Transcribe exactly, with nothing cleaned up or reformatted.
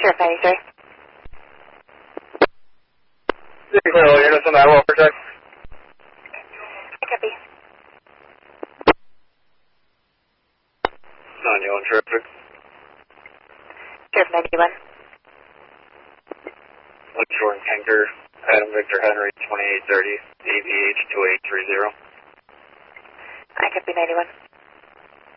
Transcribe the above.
Sheriff ninety-three. Clear all units on that welfare check. Copy. ninety-one, terrific. Sheriff ninety-one. Lake Jordan Kanker, Adam Victor Henry, twenty-eight thirty, A V H two eight three zero. I copy ninety-one.